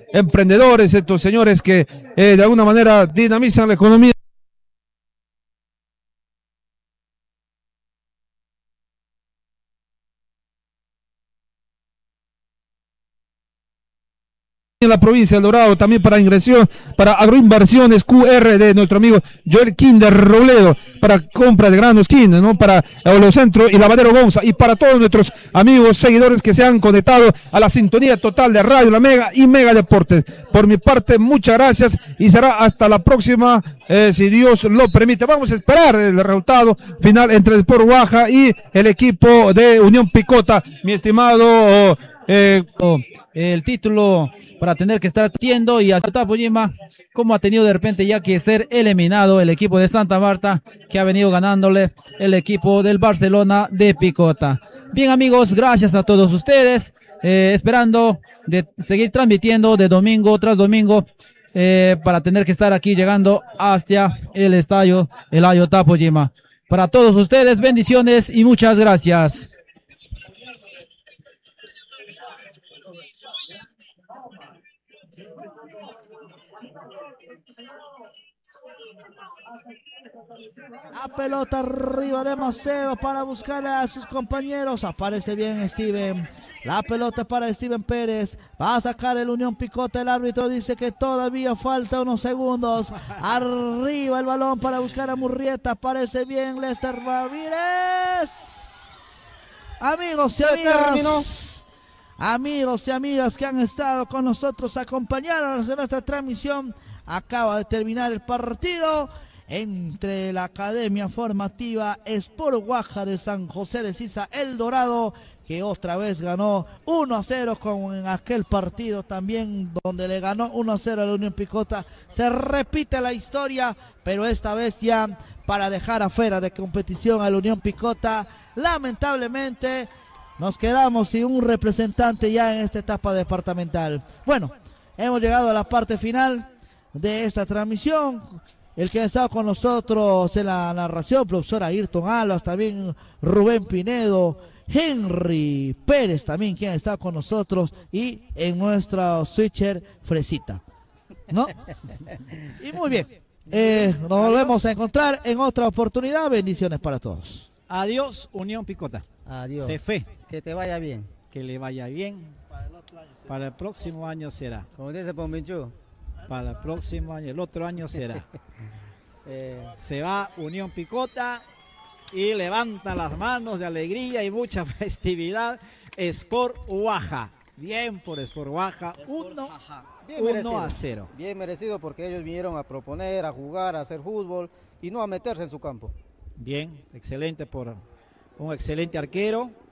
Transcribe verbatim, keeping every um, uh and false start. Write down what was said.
emprendedores, estos señores que eh, de alguna manera dinamizan la economía en la provincia del Dorado, también para ingresión, para agroinversiones Q R de nuestro amigo Joel Kinder Robledo, para compra de granos Kinder, ¿no? Para Olocentro y Lavadero Gonza, y para todos nuestros amigos seguidores que se han conectado a la sintonía total de Radio La Mega y Mega Deportes. Por mi parte, muchas gracias y será hasta la próxima, eh, si Dios lo permite. Vamos a esperar el resultado final entre el Sport Baja y el equipo de Unión Picota, mi estimado eh, el título para tener que estar tiendo y hasta Tapujima, como ha tenido de repente ya que ser eliminado el equipo de Santa Marta, que ha venido ganándole el equipo del Barcelona de Picota. Bien amigos, gracias a todos ustedes, eh, esperando de seguir transmitiendo de domingo tras domingo, eh, para tener que estar aquí llegando hasta el estadio Elayo Tapujima. Para todos ustedes, bendiciones y muchas gracias. La pelota arriba de Macedo para buscar a sus compañeros. Aparece bien Steven. La pelota para Steven Pérez. Va a sacar el Unión Picota. El árbitro dice que todavía falta unos segundos. Arriba el balón para buscar a Murrieta. Aparece bien Lester Ramírez. Amigos y amigas. Amigos y amigas que han estado con nosotros, acompañándonos en nuestra transmisión. Acaba de terminar el partido entre la Academia Formativa Sport Baja de San José de Sisa, El Dorado, que otra vez ganó uno a cero, como en aquel partido también donde le ganó uno a cero a la Unión Picota. Se repite la historia, pero esta vez ya para dejar afuera de competición a la Unión Picota. Lamentablemente nos quedamos sin un representante ya en esta etapa departamental. Bueno, hemos llegado a la parte final de esta transmisión. El que ha estado con nosotros en la narración, profesor Ayrton Alas, también Rubén Pinedo, Henry Pérez también, quien ha estado con nosotros, y en nuestro switcher Fresita, ¿no? Y muy bien, eh, nos volvemos a encontrar en otra oportunidad. Bendiciones para todos. Adiós, Unión Picota. Adiós. Se fe. Que te vaya bien. Que le vaya bien. Para el, otro año para el próximo año será. Como dice Pombenchu. Para el próximo año, el otro año será. eh, se va Unión Picota y levanta las manos de alegría y mucha festividad. Sport Baja. Bien por Sport Baja. Uno, uno a cero. Bien merecido porque ellos vinieron a proponer, a jugar, a hacer fútbol y no a meterse en su campo. Bien, excelente por un excelente arquero.